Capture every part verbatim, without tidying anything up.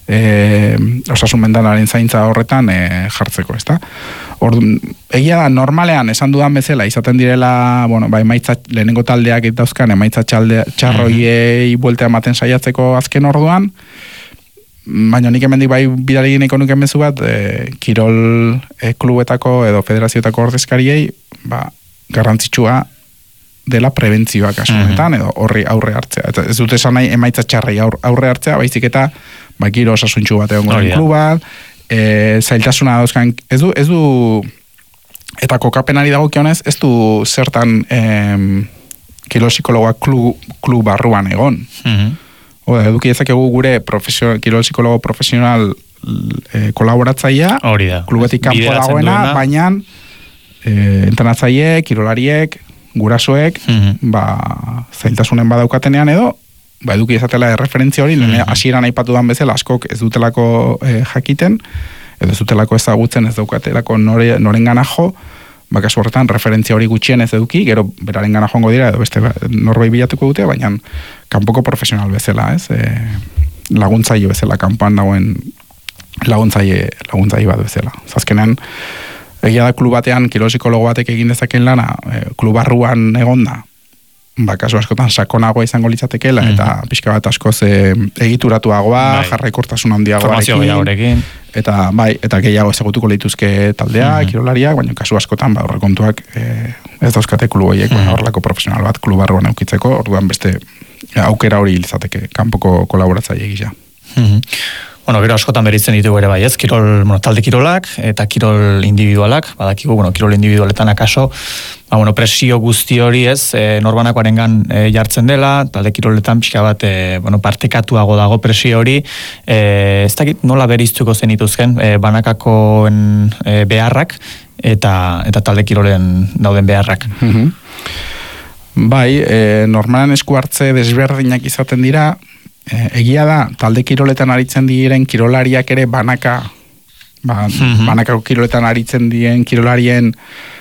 e, osasun mentalaren zaintza horretan e, jartzeko, ezta? Orduan, egia da, normalean esan dudan bezala, izaten direla, bueno, bai, emaitza, lehenengo taldeak eta dauzkan, emaitza txalde, txarroiei buelta ematen saiatzeko azken orduan, baina nik hemendik bai bidali nahiko nuke mezu bat, e, kirol e, klubetako edo federazioetako ordezkariei, ba, garrantzitsua dela prebentzioa kasu honetan, edo horri aurre hartzea. Eta ez dute esan nahi emaitza txarrei aurre hartzea, baizik eta, ba, giro osasuntxu bat egon goren kluban, E, zailtasuna dauzkan, ez du, ez du, eta kokapenari dagokionez, ez du zertan em, kirol psikologoak klub, klub barruan egon. Mm-hmm. Oda, eduki ezakegu gure kirol psikologo profesional e, kolaboratzaia, klubetik kanpo dagoena, baina e, entrenatzaile, kirolariek, gurasoek, mm-hmm. ba, zailtasunen badaukatenean edo, ba, eduki ezatela erreferentzia hori, mm-hmm. hasieran aipatu dan bezala, askok ez dutelako eh, jakiten, edo ez dutelako ezagutzen, ez daukatelako nore, noren gana jo, ba, kasu horretan, referentzia hori gutxien ez eduki, gero beraren gana joango dira, edo beste norbait bilatuko dute, baina kanpoko profesional bezala, ez? E, laguntzaile bezala, kanpoan dagoen laguntzaile, laguntzaile bat bezala. Zazkenean, egia da klub batean, kirol psikologo batek egin dezaken lana, e, klub barruan egonda, ba, kasu askotan sakonagoa izango litzatekeela, mm-hmm. eta pixka bat askoz e, egituratuagoa, bai. Jarraikortasun handiagoarekin, eta bai, eta gehiago ezagutuko lituzke taldea, mm-hmm. kirolariak, baina kasu askotan, ba, horrekontuak e, ez dauzkate klubo horiek, mm-hmm. horrelako profesional bat klubarroan eukitzeko, orduan beste aukera hori izateke, kanpoko kolaboratzaile gisa. Mm-hmm. Bueno, gero askotan beritzen ditugu ere bai, ez? Kirol, bueno, talde kirolak eta kirol individualak, badakigu, bueno, kirol individualetan akaso, ba, bueno, presio guzti hori, ez, e, norbanakoarengan e, jartzen dela, talde kiroletan pixka bat, e, bueno, partekatuago dago presio hori, e, ez dakit nola beriztuko zenituzken, e, banakakoen e, beharrak, eta, eta talde kirolen dauden beharrak. Mm-hmm. Bai, e, normalan esku hartze desberdinak izaten dira, egia da, talde kiroletan aritzen diren kirolariak ere banaka, ba, mm-hmm. banakako kiroletan aritzen diren kirolarien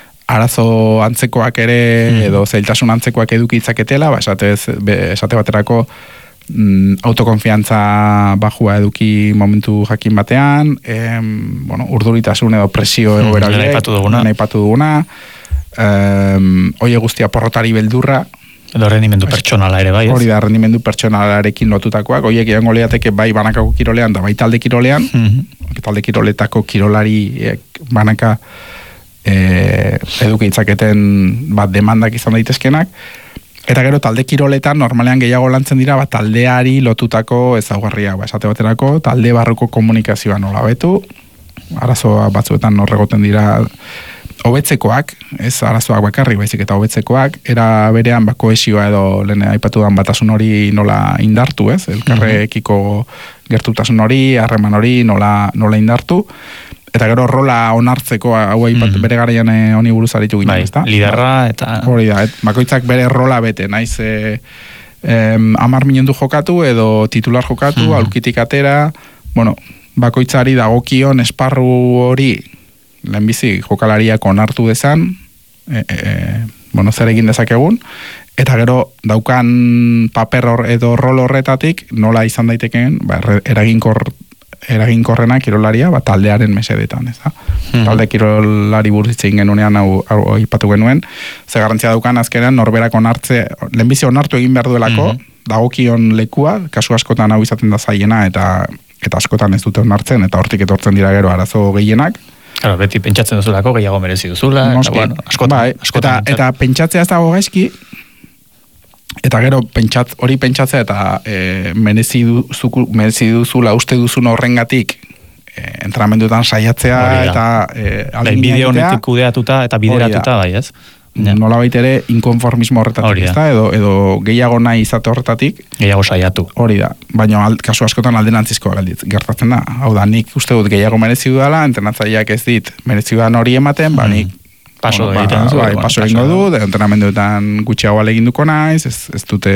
arazo antzekoak ere, mm-hmm. edo zailtasun antzekoak eduki itzaketela, ba, esate, esate baterako mm, autokonfiantza bajua eduki momentu jakin batean, em, bueno, urduritasun edo presio mm, egoera naipatu duguna, em, oie guztia porrotari beldurra, edo rendimendu pertsonala ere bai, ez? Hori da, rendimendu pertsonalarekin lotutakoak, horiek egongo liateke bai banakako kirolean da bai talde kirolean, mm-hmm. talde kiroletako kirolari banaka e, edukitzaketen bat demandak izan daitezkenak, eta gero talde kiroletan normalean gehiago lantzen dira bat taldeari lotutako ezaugarriak, ba, esate baterako, talde barruko komunikazioa nola betu, arazoa batzuetan horregoten dira hobetzekoak, ez arazoak bakarrik baizik eta hobetzekoak, era berean ba kohesioa edo lehen aipatudan batasun hori nola indartu, ez? Elkarrekiko gertutasun hori, harreman hori nola, nola indartu, eta gero rola onartzeko hau aipat mm-hmm. bere garaian honi buruz aritu ginen, bai, ezta? Liderra eta hori da, et, bakoitzak bere rola bete, naiz e, em, amar minutu jokatu edo titular jokatu, mm-hmm. aulkitik atera, bueno, bakoitzari dagokion esparru hori lehenbizi jokalariak onartu dezan, e, e, bueno, zer egin dezakegun, eta gero daukan paper hor edo rol horretatik nola izan daitekeen, ba, eraginkor, eraginkorrena kirolaria, ba, taldearen mesedetan, ez da? Hmm. Talde kirolari burzitzen genunean hau, hau ipatu genuen, ze garrantzia daukan azkenean norberak onartze, lehenbizi onartu egin behar duelako, hmm. dagokion lekua, kasu askotan hau izaten da zaiena, eta, eta askotan ez dute onartzen, eta hortik etortzen dira gero arazo gehienak. Claro, beti pentsatzen duzulako gehiago merezi duzula, Noski, eta bueno, askotan, bai, askotan eta, eta pentsatzea ez dago gaizki, eta gero pentsat, hori pentsatzea eta e, merezi, duzuku, merezi duzula uste duzun horrengatik e, entrenamenduetan saiatzea eta e, bide honetik kudeatuta eta bideratuta bai, ez? Ja. Nola baitere inkonformismo horretatik, ezta? Edo, edo gehiago nahi izate horretatik. Gehiago saiatu. Hori da, baina alt, kasu askotan aldenantzizkoa gertatzen da. Hau da, nik uste dut gehiago merezi dudala, entrenatzaileak ez dit merezi dudan hori ematen, ba nik paso bueno, egiten ba, duzu. Bai, paso egingo du, de entrenamenduetan gutxiago aleginduko naiz, ez, ez dute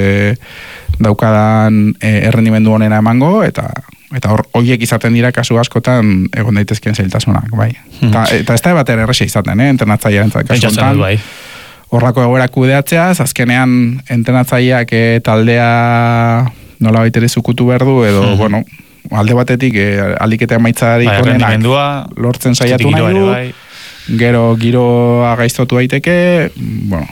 daukadan e, errendimendu honena emango, eta eta hor horiek izaten dira kasu askotan egon daitezkeen zailtasunak, bai. Hmm. Ta, eta ez da bat erresa izaten, eh, entrenatzailearentzat kasu honetan. Bai. Horrako egoera kudeatzea, azkenean entrenatzaileak e, taldea nola baitere zukutu behar du, edo, mm-hmm. bueno, alde batetik eh, aliketa emaitzarik bai, onenak lortzen saiatu nahi du, bai. Gero giroa gaiztotu daiteke, bueno,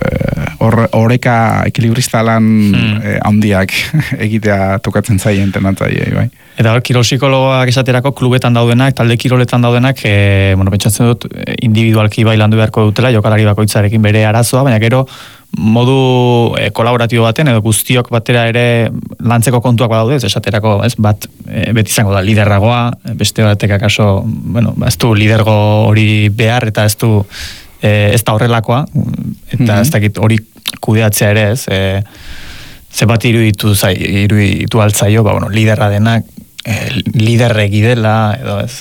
or, oreka ekilibristalan hmm. eh, handiak egitea tokatzen zaien tenatzaile, bai. Eta hor, kirol psikologoak esaterako klubetan daudenak, talde kiroletan daudenak, e, bueno, pentsatzen dut, individualki bai landu beharko dutela, jokalari bakoitzarekin bere arazoa, baina gero modu e, kolaboratibo baten, edo guztiok batera ere lantzeko kontuak badaude, esaterako, ez, bat, e, beti izango da liderragoa, beste batek akaso, bueno, ez du lidergo hori behar, eta ez du, e, ez da horrelakoa, eta mm-hmm. ez dakit hori kudeatzea ere, ez, e, ze bat iruditu, zai, iruditu altzaio, ba, bueno, liderra denak, eh, liderregi dela, edo ez.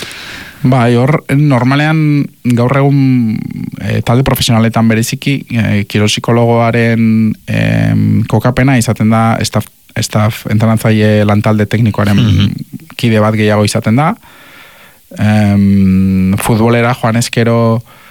Bai, hor, normalean gaur egun e, talde profesionaletan bereziki, e, kirol psikologoaren e, kokapena izaten da staff, staff entrenatzaile lantalde teknikoaren mm-hmm. kide bat gehiago izaten da. E, futbolera joan eskero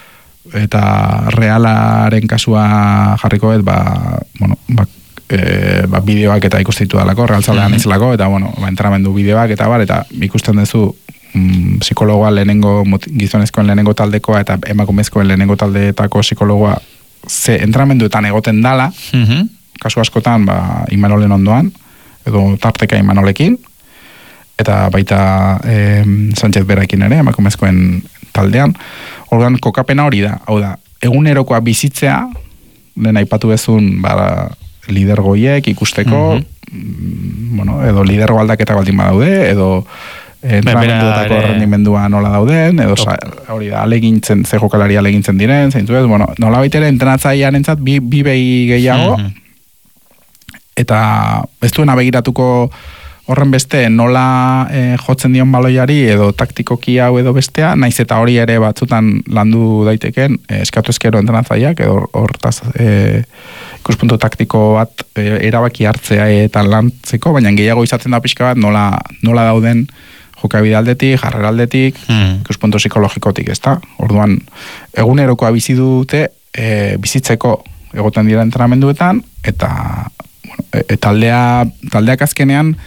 eta realaren kasua jarriko ez, ba, bueno, ba, E, ba, bideoak eta ikustitu dalako, realtzalean mm-hmm. izelako, eta bueno, ba, entramendu bideoak eta bar, eta ikusten duzu mm, psikologoa lehenengo, gizonezkoen lehenengo taldekoa eta emakumezkoen lehenengo taldeetako psikologoa ze entramenduetan egoten dala, mm-hmm. kasu askotan, ba, Imanolen ondoan, edo tarteka Imanolekin, eta baita e, Sánchez Berakin ere, emakumezkoen taldean, orduan kokapena hori da, hau da, egunerokoa bizitzea, lehen aipatu bezun, ba, lidergoiek ikusteko, mm-hmm. bueno, edo lidergo aldaketak baldin badaude, edo entrenamenduetako ere... rendimendua nola dauden, edo sa, hori da, alegintzen, ze jokalari alegintzen diren, zeintzu ez, bueno, nola baitere entrenatzailean entzat, bi, bi behi gehiago, mm-hmm. eta ez duena begiratuko horren beste nola e, jotzen dion baloiari edo taktikoki hau edo bestea, naiz eta hori ere batzutan landu daiteken, e, eskatu eskero entrenatzaileak, edo hortaz e, ikuspuntu taktiko bat e, erabaki hartzea eta lantzeko, baina gehiago izaten da pixka bat nola, nola dauden jokabide aldetik, jarrera aldetik, hmm. ikuspuntu psikologikotik, ezta? Orduan, egunerokoa bizi dute e, bizitzeko egoten dira entrenamenduetan, eta bueno, e, taldea, taldeak azkenean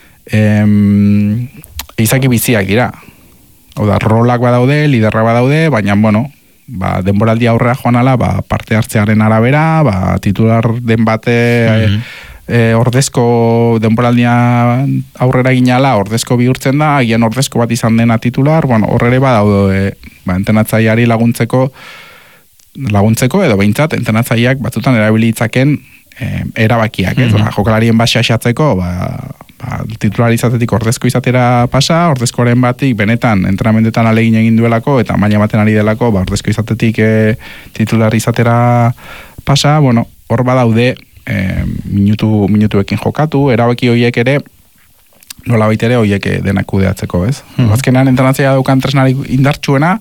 Em, izaki biziak dira. Hau da, rolak badaude, liderra badaude, baina, bueno, ba, denboraldi aurrea joan ala, ba, parte hartzearen arabera, ba, titular den bate mm-hmm. e, e, ordezko denboraldia aurrera ginala, ordezko bihurtzen da, agian ordezko bat izan dena titular, bueno, horrere badaude, e, ba, entenatzaileari laguntzeko, laguntzeko, edo behintzat, entenatzaileak batzutan erabilitzaken e, erabakiak, ez? Mm-hmm. Ba, jokalarien basa esatzeko, ba, ba, titular izatetik ordezko izatera pasa, ordezkoren batik benetan entrenamendetan alegin egin duelako, eta maila baten ari delako, ba, ordezko izatetik e, titular izatera pasa, bueno, hor badaude e, minutu, minutuekin jokatu, erabaki horiek ere, nola baitere horiek denak kudeatzeko, ez? Mm-hmm. Azkenean entrenatzea daukan tresnari indartsuena,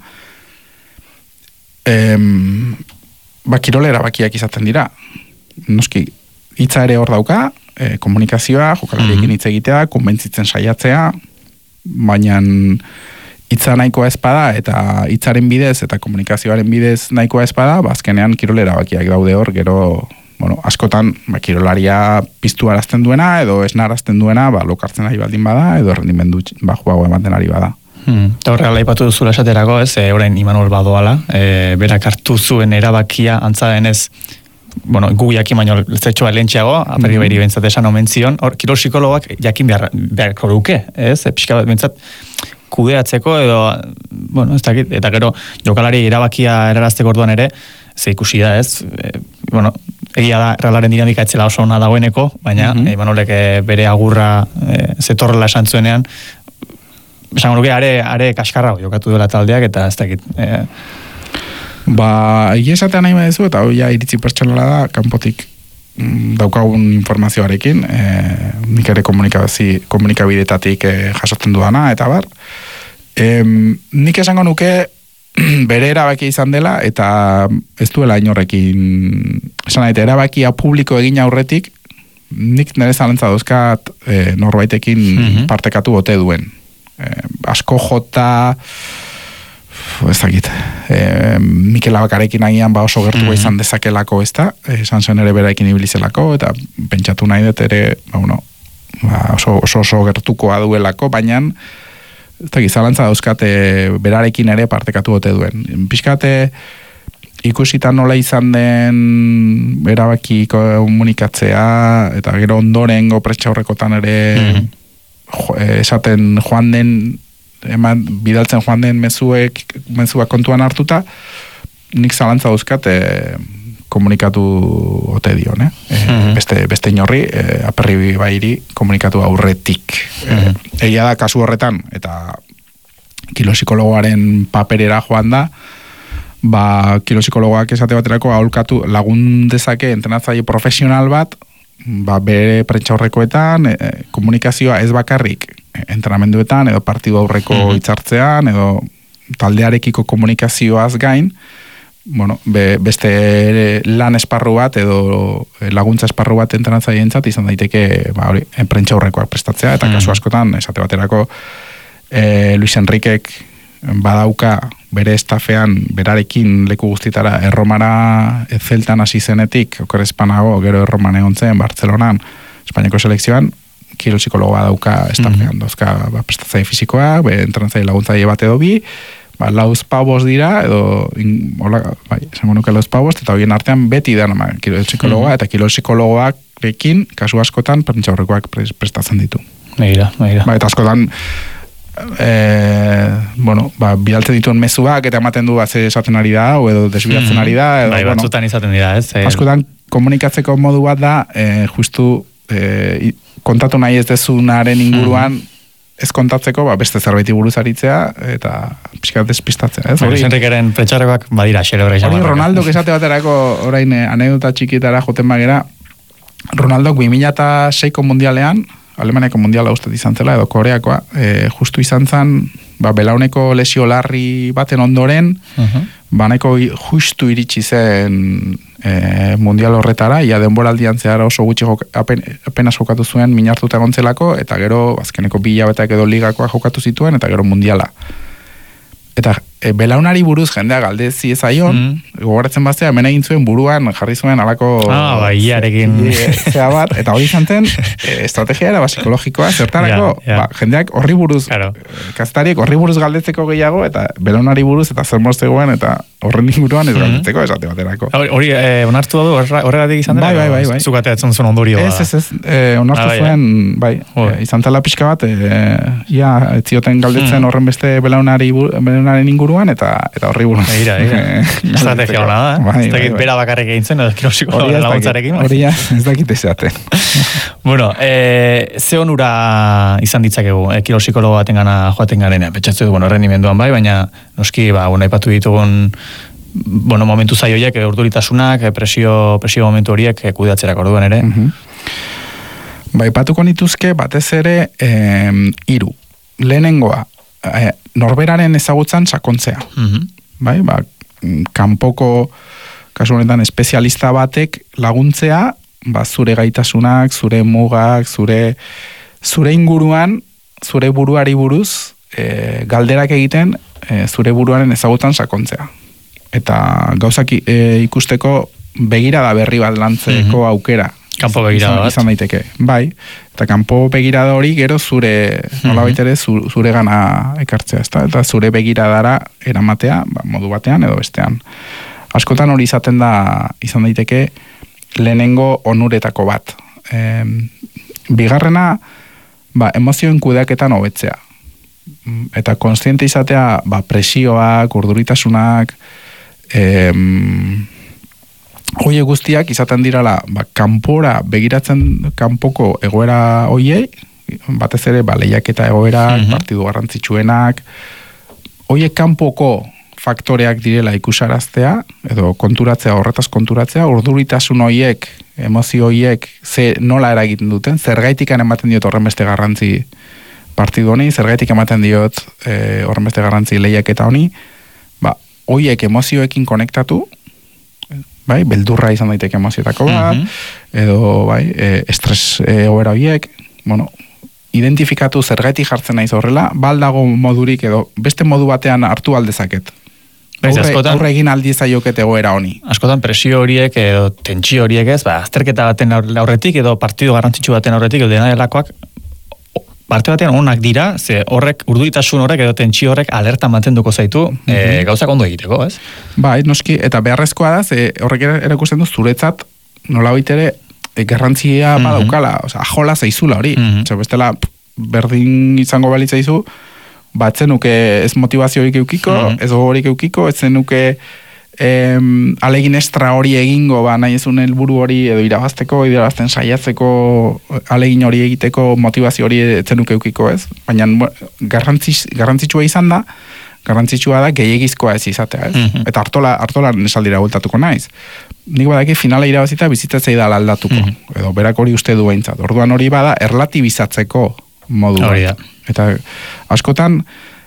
em, ba, kirol erabakiak izaten dira. Noski, hitza ere hor dauka, e, komunikazioa, jokalariekin hitz egitea, konbentzitzen saiatzea, baina hitza nahikoa ezpada, eta hitzaren bidez, eta komunikazioaren bidez nahikoa ezpada, ba, azkenean kirol erabakiak daude hor, gero, bueno, askotan, ba, kirolaria piztu arazten duena, edo esnarazten duena, ba, lokartzen ari baldin bada, edo rendimendu bajuago ematen ari bada. Hmm. Eta horrela ipatu duzula esaterako, ez, e, orain Imanol badoala, e, berak hartu zuen erabakia antza denez, bueno, gu jakin baino zetxoa lehentxeago, aperri behiri bentsat esan omen zion, hor, kirol psikologoak jakin behar, beharko duke, ez? E, pixka bat bentsat kudeatzeko edo, bueno, ez dakit, eta gero jokalari erabakia erarazteko orduan ere, ze ikusi da, ez? E, bueno, egia da, realaren dinamika etzela oso ona dagoeneko, baina, mm-hmm. Imanolek e, bere agurra e, zetorrela esan zuenean, esan nuke, are, are kaskarra jokatu duela taldeak, eta ez dakit, e, ba, egia esatean nahi badezu, eta hoi ja iritzi pertsonala da, kanpotik mm, daukagun informazioarekin, e, nik ere komunikabidetatik e, jasotzen duana, eta bar. E, nik esango nuke bere erabakia izan dela, eta ez duela inorrekin, esan nahi, erabakia publiko egin aurretik, nik nire zalantza dauzkat e, norbaitekin mm-hmm. partekatu bote duen. E, asko jota... ez dakit, e, Mikel Abakarekin agian ba oso gertu mm-hmm. izan dezakelako, ez da, esan zen ere beraekin ibilizelako, eta pentsatu nahi dut ere, ba, bueno, ba, oso, oso oso gertukoa duelako, baina ez da gizalantza dauzkate berarekin ere partekatu ote duen. Pixkate ikusita nola izan den erabaki komunikatzea, eta gero ondorengo pretxaurrekotan ere mm-hmm. jo, esaten joan den, eman, bidaltzen joan den mezuek, mezuak kontuan hartuta, nik zalantza dauzkat e, komunikatu ote dion, eh? Mm-hmm. beste, beste inorri, e, aperri bairi komunikatu aurretik. Mm-hmm. E, egia da kasu horretan, eta kilopsikologoaren paperera joan da, ba, kilopsikologoak esate baterako aholkatu lagun dezake entrenatzaile profesional bat, ba, bere prentxaurrekoetan, e, komunikazioa ez bakarrik entrenamenduetan, edo partidu aurreko mm-hmm. hitzartzean, edo taldearekiko komunikazioaz gain, bueno, be, beste lan esparru bat edo laguntza esparru bat entrenatzaileentzat izan daiteke ba hori prentxaurrekoak prestatzea, eta mm. kasu askotan esate baterako e, Luis Enriquek badauka bere estafean berarekin leku guztitara erromara zeltan hasi zenetik, okerrezpanago gero erroman egon zen Bartzelonan Espainiako selekzioan, kilopsikologoa dauka estafean, mm. dauzka ba, prestatzaile fisikoa, be, entrenatzaile laguntzaile bat edo bi, ba, lauz pavos dira, edo, in, hola, bai, esango nuke lauz pavos, eta horien artean beti da, nama, kilopsikologoa, mm-hmm. eta kilopsikologoarekin, kasu askotan, prentxaurrekoak prestatzen ditu. Meira, meira. Ba, eta askotan, e, bueno, ba, bidaltzen dituen mezuak, eta ematen du, ze esaten ari da, edo desbidatzen ari da, edo, bai, batzutan bueno, izaten dira, ez? Eh, askotan, komunikatzeko modu bat da, e, justu, e, kontatu nahi ez dezunaren inguruan, mm-hmm. ez kontatzeko, ba, beste zerbaiti buruz aritzea, eta pixkat despistatzea. Ez? Hori Enriqueren pretxarrekoak badira, xerebra izan. Hori Ronaldo, esate baterako, orain anekdota txikitara joten bagera, Ronaldo bi mila seiko mundialean, Alemaniako mundiala ustet izan zela, edo Koreakoa, e, justu izan zen, ba, belauneko lesio larri baten ondoren, uh-huh. baneko justu iritsi zen e, mundial horretara, ia denboraldian zehar oso gutxi jok, apen, apenas jokatu zuen minartuta egontzelako, eta gero azkeneko bi hilabeteak edo ligakoa jokatu zituen, eta gero mundiala. Eta e, belaunari buruz jendea galdezi ezaion, mm. gogoratzen baztea, hemen egin zuen buruan jarri zuen alako... Ah, bai, iarekin... Zea bat, eta hori izan zen, e, estrategia era, ba, psikologikoa, zertarako, ja, ja. Ba, jendeak horri buruz, claro. Kaztariek horri buruz galdetzeko gehiago, eta belaunari buruz, eta zer moztegoen, eta horren inguruan ez galdetzeko, mm-hmm. esate baterako. Hori, eh, onartu du, horregatik izan dira? Bai, bai, bai. bai. Zukateatzen zuen ondorio. Ez, ez, ez, eh, onartu ah, zuen, bai, oh. eh, izan tala pixka bat, eh, ia, ez zioten galdetzen mm. horren beste belaunari, belaunaren inguruan, eta eta horri buruz. Eira, eira. Estrategia hona da, eh? Bai, ez dakit bai, bera bakarrik egin zen, edo kilopsikologoaren laguntzarekin. Hori ja, ez dakit ezeate. Bueno, eh, ze onura izan ditzakegu, eh, kilopsikologo baten gana joaten garenean, petxatzu du, bueno, rendimenduan bai, baina noski, ba, bueno, aipatu ditugun bueno, momentu zaioiek, urduritasunak, presio, presio momentu horiek kudeatzerak orduan ere. Mm-hmm. Ba, aipatuko nituzke, batez ere, eh, hiru. Lehenengoa, eh, norberaren ezagutzan sakontzea. Mm-hmm. Bai, ba, kanpoko, kasu honetan, espezialista batek laguntzea, ba, zure gaitasunak, zure mugak, zure, zure inguruan, zure buruari buruz, e, galderak egiten, e, zure buruaren ezagutzan sakontzea. Eta gauzak e, ikusteko begirada berri bat lantzeko mm-hmm. aukera. Kanpo begirada bat. Izan daiteke, bai. Eta kanpo begirada hori gero zure, mm-hmm. nola baitere, zure gana ekartzea, ezta? Eta zure begiradara eramatea, ba, modu batean edo bestean. Askotan hori izaten da, izan daiteke, lehenengo onuretako bat. E, bigarrena, ba, emozioen kudeaketan hobetzea. Eta konstiente izatea, ba, presioak, urduritasunak, em, hoie guztiak izaten dirala, ba, kanpora begiratzen kanpoko egoera hoiei, batez ere, ba, lehiaketa egoerak, mm-hmm. partidu garrantzitsuenak, hoiek kanpoko faktoreak direla ikusaraztea, edo konturatzea, horretaz konturatzea, urduritasun hoiek, emozio hoiek, ze nola eragiten duten, zergaitikan ematen diot horren beste garrantzi partidu honi, zergaitik ematen diot e, horren beste garrantzi lehiaketa honi, ba, hoiek emozioekin konektatu, bai, beldurra izan daiteke emozioetako bat, mm-hmm. edo, bai, e, estres egoera hoiek, bueno, identifikatu zergaitik jartzen naiz horrela, baldago modurik edo beste modu batean hartu aldezaket. aurre, aurre egin aldi zaiokete egoera honi. Askotan presio horiek edo tentsio horiek ez, ba, azterketa baten aurretik edo partido garrantzitsu baten aurretik edo dena delakoak parte batean onak dira, ze horrek urduritasun horrek edo tentsio horrek alerta mantenduko zaitu, mm -hmm. e, gauzak ondo egiteko, ez? Bai, noski, eta beharrezkoa da, ze horrek erakusten du zuretzat nolabait ere e, garrantzia mm -hmm. badaukala, osea, ajola zaizula hori. Mm -hmm. Bestela, berdin izango balitzaizu, bat zenuke ez motivaziorik eukiko, mm -hmm. ez gogorik eukiko, ez zenuke em, alegin estra hori egingo, ba, nahi ezun helburu hori edo irabazteko, irabazten saiatzeko alegin hori egiteko motivazio hori ez zenuke eukiko, ez? Baina garrantziz, garrantzitsua izan da, garrantzitsua da gehiagizkoa ez izatea, ez? Mm-hmm. Eta hartola, hartola nesaldira bultatuko naiz. Nik badaki finala irabazita bizitzea da aldatuko, mm-hmm. edo berak hori uste du behintzat. Orduan hori bada erlatibizatzeko modu. Hori da. Eta askotan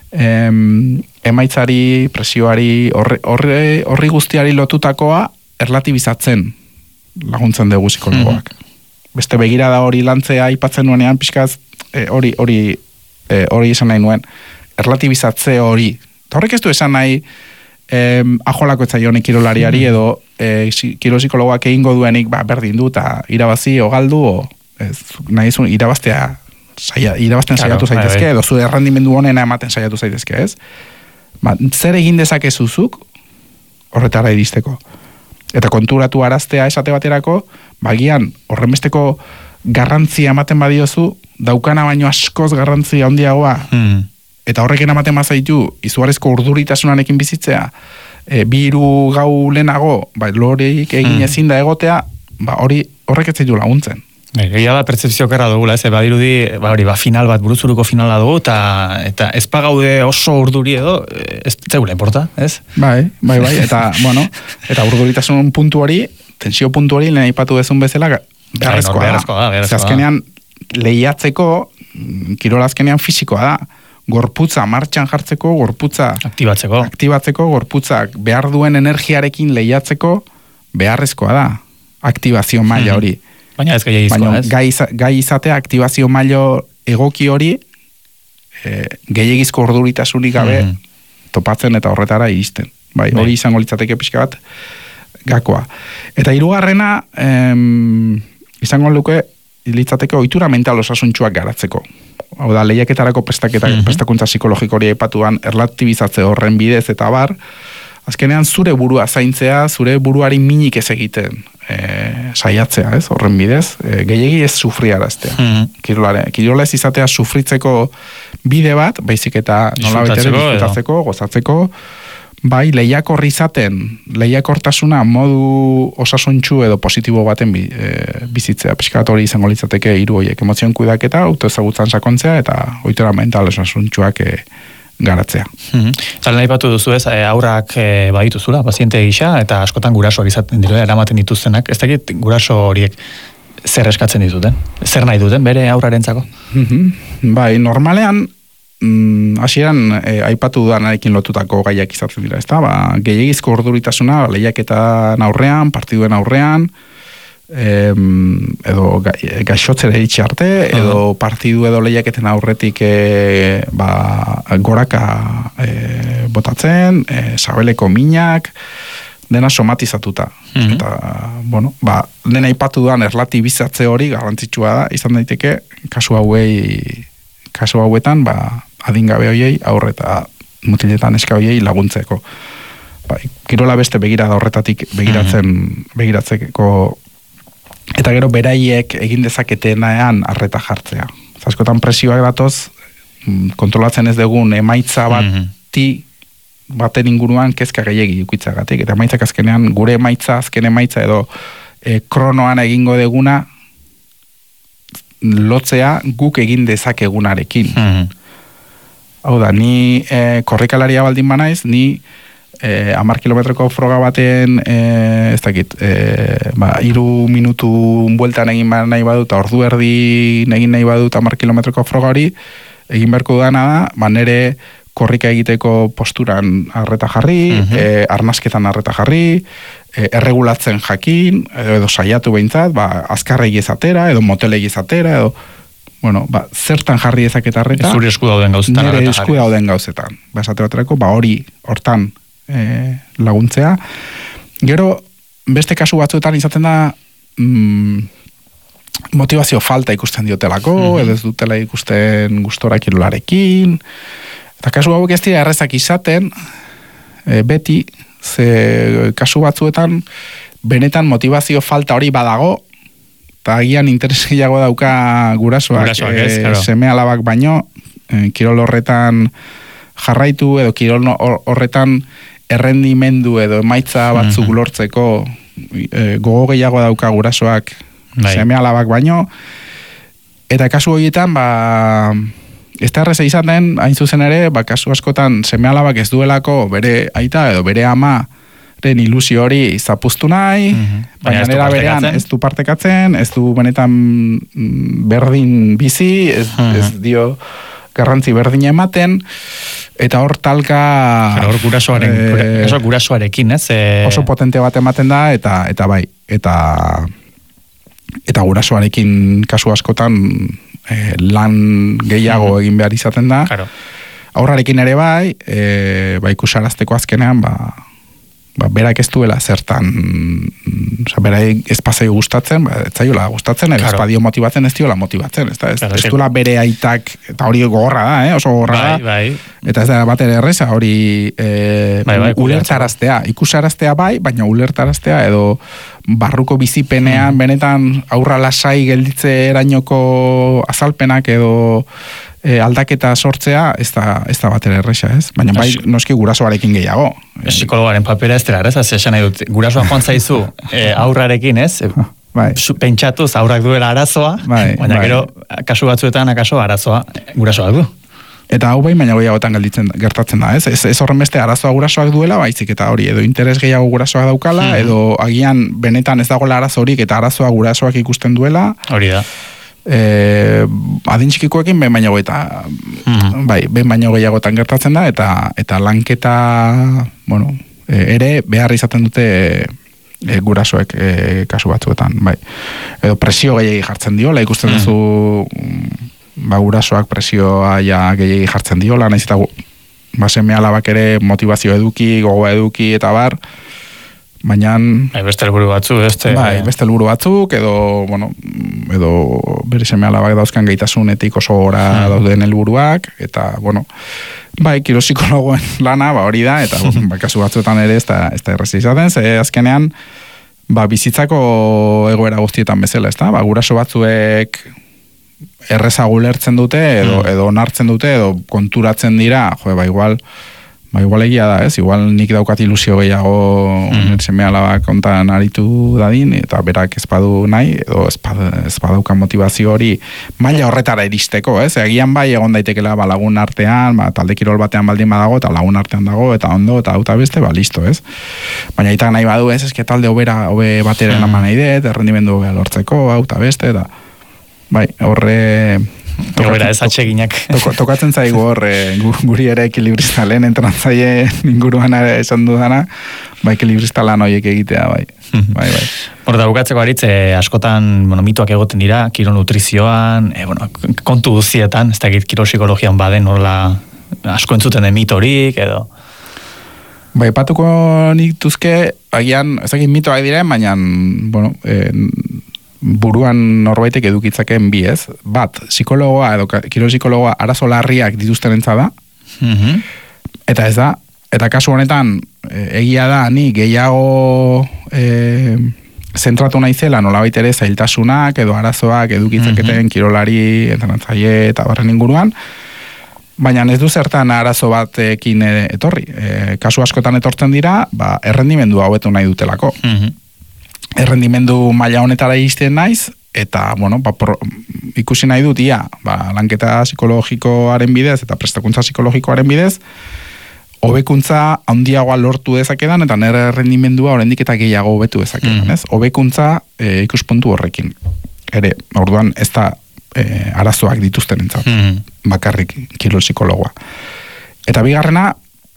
em, emaitzari, presioari, horri, horri, horri guztiari lotutakoa erlatibizatzen laguntzen dugu psikologoak. Mm-hmm. Beste begirada hori lantzea aipatzen nuenean, pixkaz hori hori hori esan nahi nuen, erlatibizatze hori. Eta horrek ez du esan nahi em, ajolako ez zaionik kirolariari mm-hmm. edo e, kiro psikologoak egingo duenik ba, berdin du eta irabazi o galdu o ez, nahi zuen irabaztea saia, irabazten claro, saiatu zaitezke edo zure errendimendu honena ematen saiatu zaitezke, ez? Ba, zer egin dezakezuzuk horretara iristeko. Eta konturatu araztea esate baterako, bagian horrenbesteko garrantzia ematen badiozu, daukana baino askoz garrantzia handiagoa, hmm. eta horrekin ematen bazaitu, izugarrizko urduritasunanekin bizitzea, e, bi hiru gau lehenago, ba, lorik egin ezin da egotea, ba, hori horrek ez zaitu laguntzen. Egia da pertzepzio kerra dugula, ez, badirudi, ba, hori, ba, final bat, buruzuruko finala dugu, eta, eta ez pagaude oso urduri edo, ez zegoela importa, ez? Bai, bai, bai, eta, bueno, eta urduritasun puntu hori, tensio puntu hori, lehen aipatu dezun bezala, beharrezkoa da. Beharrezkoa da, azkenean, lehiatzeko, kirola azkenean fisikoa da. Gorputza martxan jartzeko, gorputza aktibatzeko, aktibatzeko gorputzak behar duen energiarekin lehiatzeko beharrezkoa da. Aktibazio maila hori. Mm-hmm. Baina ez gehiagizkoa, ez? Gai, gai izatea aktibazio maila egoki hori e, gehiagizko orduritasunik gabe mm-hmm. topatzen eta horretara iristen. Bai, hori izango litzateke pixka bat gakoa. Eta hirugarrena em, izango luke litzateke ohitura mental osasuntsuak garatzeko. Hau da, lehiaketarako prestaketa, mm-hmm. prestakuntza psikologiko hori aipatuan erlatibizatze horren bidez eta bar, azkenean zure burua zaintzea, zure buruari minik ez egiten e, saiatzea, ez, horren bidez, e, gehiegi ez sufriaraztea. Mm-hmm. Kirolare, kirola ez izatea sufritzeko bide bat, baizik eta nola betere disfrutatzeko, gozatzeko, bai, lehiakor izaten, lehiakortasuna modu osasuntsu edo positibo baten bi, e, bizitzea. Piskat hori izango litzateke hiru horiek, emozioen kudeaketa, autoezagutzan sakontzea eta ohitura mental osasuntsuak e, garatzea. Mm-hmm. Eta nahi batu duzu ez, e, aurrak e, badituzula, paziente gisa, eta askotan guraso hori izaten dira, eramaten dituztenak, ez dakit guraso horiek zer eskatzen dituten? Zer nahi duten bere aurrarentzako? Mm-hmm. Bai, normalean, Mm, hasieran e, aipatu danarekin lotutako gaiak izaten dira, ezta? Ba, gehiagizko orduritasuna lehiaketan aurrean, partiduen aurrean, em, edo ga, gaixotzera iritsi arte, edo uh-huh. partidu edo lehiaketen aurretik e, ba, goraka e, botatzen, e, sabeleko minak, dena somatizatuta. Uh-huh. Eta, bueno, ba, dena aipatu dan erlatibizatze hori garrantzitsua da, izan daiteke kasu hauei kasu hauetan, ba, adingabe hoiei aurreta mutiletan eska hoiei laguntzeko. Ba, kirola beste begirada horretatik begiratzen, mm-hmm. begiratzeko eta gero beraiek egin dezaketenean arreta jartzea. Askotan presioak datoz, kontrolatzen ez dugun emaitza bati mm-hmm. baten inguruan kezka gehiegi ukitzagatik. Eta emaitzak azkenean, gure emaitza, azken emaitza edo e, kronoan egingo deguna lotzea guk egin dezakegunarekin. Mm-hmm. Hau da, ni e, korrikalaria baldin banaiz, ni e, amar kilometroko froga baten, e, ez dakit, e, ba, iru minutu bueltan egin nahi badut, ordu erdi egin nahi badut amar kilometroko froga hori, egin beharko dana da, ba, nere korrika egiteko posturan arreta jarri, mm-hmm. e, arnasketan arreta jarri, e, erregulatzen jakin, edo saiatu behintzat, ba, azkarregi ezatera, edo motelegi ezatera, edo, bueno, ba, zertan jarri ezaket arreta, zure esku dauden gauzetan nire esku dauden gauzetan. Ba, esate baterako, ba, hori, hortan, e, laguntzea. Gero, beste kasu batzuetan izaten da mm, motivazio falta ikusten diotelako, mm-hmm. edo ez dutela ikusten gustora kirolarekin, eta kasu hauek ez dira errezak izaten, e, beti, ze kasu batzuetan benetan motivazio falta hori badago, eta agian interes gehiago dauka gurasoak, gurasoak ez, e, claro. seme alabak baino, e, kirol horretan jarraitu, edo kirol horretan errendimendu edo emaitza batzuk mm-hmm. lortzeko e, gogo gehiago dauka gurasoak bai. Seme alabak baino, eta kasu horietan, ba, ez da erreza izaten, hain zuzen ere, ba, kasu askotan seme alabak ez duelako bere aita edo bere ama den ilusio hori zapuztu nahi, mm-hmm. baina nera berean ez du partekatzen, ez du benetan berdin bizi, ez, mm-hmm. ez dio garrantzi berdin ematen, eta hor talka hor gurasoaren, e, gurasoarekin, ez? E... oso potente bat ematen da, eta eta bai, eta eta gurasoarekin kasu askotan e, lan gehiago mm-hmm. egin behar izaten da. Claro. Aurrarekin ere bai, e, ba ikusarazteko azkenean, ba ba, berak ez duela zertan, oza, bera ez pasai gustatzen, ba, ez zaiola gustatzen, edo claro. Ez badio motibatzen, ez diola motibatzen, ez, ez, claro, ez duela bere aitak, eta hori gogorra da, eh, oso gogorra da, bai, bai. Eta ez da bat ere erreza, hori e, bai, bai, ulertaraztea, ikusaraztea bai, baina ulertaraztea, edo barruko bizipenean, mm. benetan aurra lasai gelditze erainoko azalpenak, edo E, aldaketa sortzea, ez da, ez da batera erresa, ez? Baina bai, noski gurasoarekin gehiago. Psikologaren papera ez dela, ez? Esan nahi dut, gurasoa joan zaizu e, aurrarekin, ez? E, bai. Pentsatuz aurrak duela arazoa, bai, baina bai. Gero, kasu batzuetan, akaso arazoa gurasoak du. Eta hau bai, baina gehiagotan gelditzen, gertatzen da, ez? Ez, ez horren beste arazoa gurasoak duela, baizik eta hori, edo interes gehiago gurasoak daukala, mm-hmm. edo agian benetan ez dagoela arazo horik, eta arazoa gurasoak ikusten duela. Hori da. Eh, adin txikikoekin behin baino eta mm-hmm. bai, behin baino gehiagotan gertatzen da, eta eta lanketa, bueno, e, ere behar izaten dute e, gurasoek e, kasu batzuetan, bai. Edo presio gehiagi jartzen diola, ikusten mm. duzu ba, gurasoak presioa ja gehiagi jartzen diola, nahiz eta ba, seme alabak ere motivazio eduki, gogoa eduki eta bar, baina bai, beste helburu batzuk, beste bai, beste helburu batzuk edo, bueno, edo bere seme alabak dauzkan gaitasunetik oso gora hmm. dauden helburuak, eta bueno, bai, kiro psikologoen lana, ba hori da, eta ba, kasu batzuetan ere ez da, ez da errezi izaten, ze azkenean ba, bizitzako egoera guztietan bezala, ez da, ba, guraso batzuek erreza gulertzen dute, edo, hmm. edo onartzen dute, edo konturatzen dira, jo, ba, igual ba, igual egia da, ez? Igual nik daukat ilusio gehiago mm. seme alaba kontan aritu dadin, eta berak ez badu nahi, edo ez, bad, ez badauka motivazio hori maila horretara iristeko, ez? Egian bai egon daitekela ba, lagun artean, ba, talde kirol batean baldin badago, eta lagun artean dago, eta ondo, eta auta beste, ba, listo, ez? Baina itak nahi badu, ez? Eske talde hobera, hobe batera mm. eman nahi dut, errendimendu hobea lortzeko, auta beste, eta bai, horre... Tokatzen, ez atseginak. Toko, tokatzen zaigu hor, e, guri ere ekilibrista lehen entranatzaile inguruan ere esan dudana, ba ekilibrista lan horiek egitea, bai. bai, bai. Hor da, bukatzeko aritze, askotan, bueno, mitoak egoten dira, kiro nutrizioan, e, bueno, kontu guztietan, ez da egit kiro psikologian baden, horla asko entzuten den mitorik, edo... Bai, patuko nik tuzke, agian, ez dakit mitoak diren, baina, bueno, e, buruan norbaitek edukitzakeen bi, ez? Bat, psikologoa edo kiro psikologoa arazo larriak dituztenentza da. Mm-hmm. Eta ez da, eta kasu honetan egia da ni gehiago e, zentratu naizela nolabait ere zailtasunak edo arazoak edukitzaketen mm-hmm. kirolari, entrenatzaile eta barren inguruan. Baina ez du zertan arazo batekin etorri. E, kasu askotan etortzen dira, ba, errendimendua hobetu nahi dutelako. Mm-hmm. Errendimendu maila honetara iristen naiz, eta, bueno, ba, pro, ikusi nahi dut, ia, ba, lanketa psikologikoaren bidez, eta prestakuntza psikologikoaren bidez, hobekuntza handiagoa lortu dezakedan, eta nire errendimendua oraindik eta gehiago hobetu dezakedan, mm. ez? Hobekuntza e, ikuspuntu horrekin. Ere, orduan ez da e, arazoak dituzten entzat, mm. bakarrik kirol psikologoa. Eta bigarrena,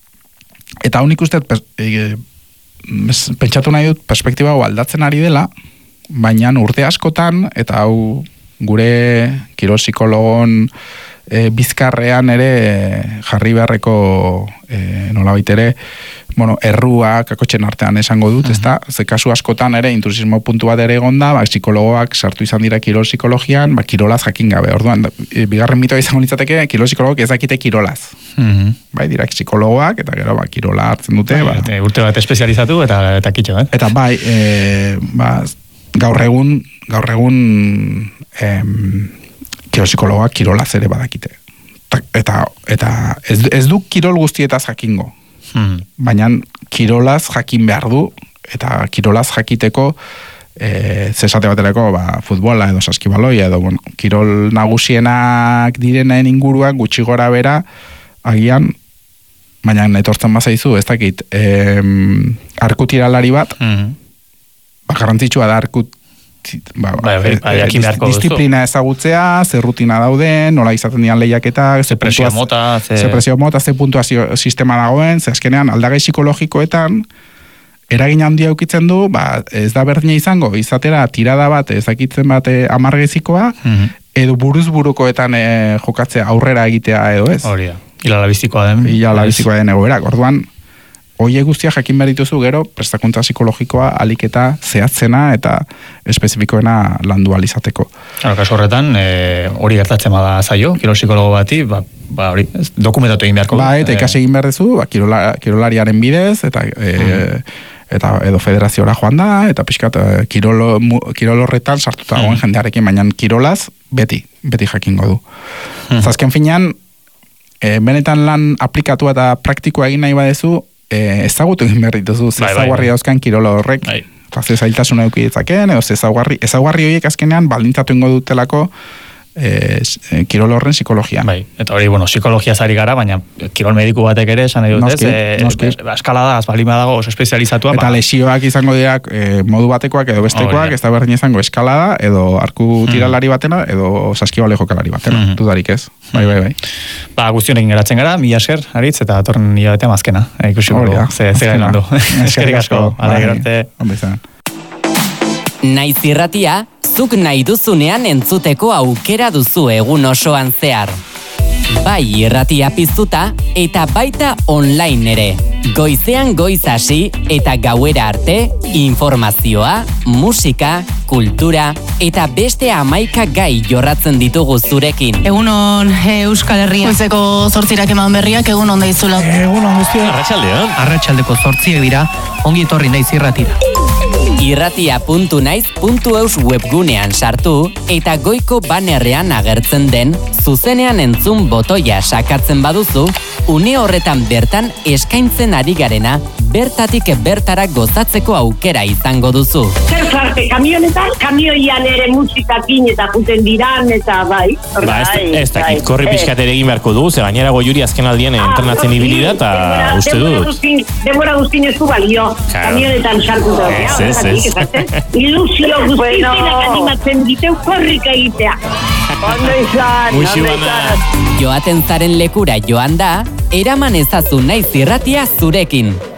eta hau nik uste, e, pentsatu nahi dut perspektiba hau aldatzen ari dela, baina urte askotan, eta hau gure kirol psikologon e, bizkarrean ere jarri beharreko e, nolabait ere, bueno, errua kakotxen artean esango dut, ezta? Ze kasu askotan ere intrusismo puntu bat ere egonda, ba, psikologoak sartu izan dira kirol psikologian, ba, kirolaz jakin gabe. Orduan, e, bigarren mitoa izango litzateke, kirol psikologok ez dakite kirolaz. Mm-hmm. Bai, dira psikologoak, eta gero, ba, kirola hartzen dute. Bai, ba. Urte bat espezializatu, eta, eta kitxo, eh? Eta bai, e, ba, gaur egun, gaur egun, em, kirol psikologoak kirolaz ere badakite. Eta, eta ez, ez du kirol guztietaz jakingo. Hmm. Baina kirolaz jakin behar du, eta kirolaz jakiteko e, zesate baterako ba, futbola edo saskibaloia edo bueno, kirol nagusienak direnen inguruan gutxi gora bera agian, baina etortzen bazaizu ez dakit e, arkutiralari bat hmm. ba, garrantzitsua da arkut Ba, ba, ba, ba, ba, disiplina ezagutzea, ze rutina dauden, nola izaten dian lehiaketak, ze presio mota, ze... ze presio mota, ze puntuazio sistema dagoen, ze azkenean aldagai psikologikoetan eragin handia ukitzen du, ba, ez da berdina izango, izatera tirada bat, ezakitzen bat amargezikoa, mm-hmm. edo buruz burukoetan e, jokatzea aurrera egitea edo ez. Hori da, hilala bizikoa den. Hilala bizikoa den egoerak, orduan, hoie guztia jakin behar dituzu gero, prestakuntza psikologikoa alik eta zehatzena eta espezifikoena landu alizateko. Claro, kasu horretan, e, hori gertatzen bada zaio, kirol psikologo bati, ba, ba hori, dokumentatu egin beharko. Ba, eta ikasi egin behar duzu, ba, kirola, kirolariaren bidez, eta, e, mm. eta edo federaziora joan da, eta pixkat, e, kirolo, mu, kirol horretan sartuta mm. goen jendearekin, baina kirolaz beti, beti jakingo du. Mm. Zazken finean, e, benetan lan aplikatu eta praktikoa egin nahi badezu, E, ezagutu egin behar dituzu, ze ezaguarri dauzkan kirolo horrek, bai. Eta ze zailtasuna eduki ditzaken, edo ze ezaguarri, ezaguarri horiek azkenean baldintzatu ingo dutelako e, kirol horren psikologian. Bai, eta hori, bueno, psikologia zari gara, baina kirol mediku batek ere, esan edo dut, ez, eskalada, azbalima dago oso espezializatua. Eta ba. Lesioak izango dira e, modu batekoak edo bestekoak, ez da berdin izango eskalada, edo arku tiralari batena, edo saskibale jokalari batena, mm-hmm. dudarik ez. Bai, bai, bai. Ba, guztionekin geratzen gara, mila esker, Aritz, eta torren hilabete mazkena. E, ikusi gero, ze garen ondo. Eskerik asko, ala gerarte. Naiz irratia, zuk nahi duzunean entzuteko aukera duzu egun osoan zehar. Bai irratia piztuta eta baita online ere. Goizean goiz hasi eta gauera arte informazioa, musika, kultura eta beste hamaika gai jorratzen ditugu zurekin. Egunon Euskal Herria. Goizeko zortzirak eman berriak egun onda izula. Egunon guztia. Arratsaldean. Arratsaldeko zortziak dira, ongi etorri naiz irratira. irratia puntu naiz puntu eus webgunean sartu eta goiko banerrean agertzen den zuzenean entzun botoia sakatzen baduzu, une horretan bertan eskaintzen ari garena bertatik bertara gozatzeko aukera izango duzu. Zer zarte, kamionetan, kamioian ere musikakin eta juten diran eta bai. Ba, ez dakit, korri pixkat ere egin beharko du, ze gainera goiuri azken aldien entrenatzen ibili da, eta uste dut. Demora guztin ez du balio, kamionetan sartu da. Ez, ez, ez. Ilusio guztizenak animatzen diteu korrika egitea. Ondo izan, ondo izan. Joaten zaren lekura joan da, eraman ezazu naiz irratia zurekin.